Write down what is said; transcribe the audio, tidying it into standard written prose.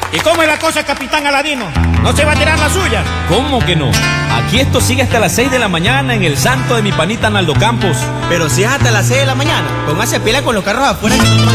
¿Y cómo es la cosa, capitán Aladino? ¿No se va a tirar la suya? ¿Cómo que no? Aquí esto sigue hasta las 6 de la mañana en el santo de mi panita Naldo Campos. Pero si es hasta las 6 de la mañana, póngase pila con los carros afuera que no